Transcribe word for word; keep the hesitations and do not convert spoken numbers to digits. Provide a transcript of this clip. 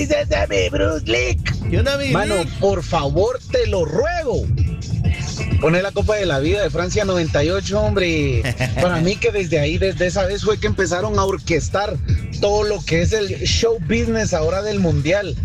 Desde mi Bruce Lee. ¿Qué onda, mi Mano, Nick? por favor, te lo ruego. Pone la Copa de la Vida de Francia noventa y ocho, hombre. Para mí que desde ahí, desde esa vez fue que empezaron a orquestar todo lo que es el show business ahora del Mundial.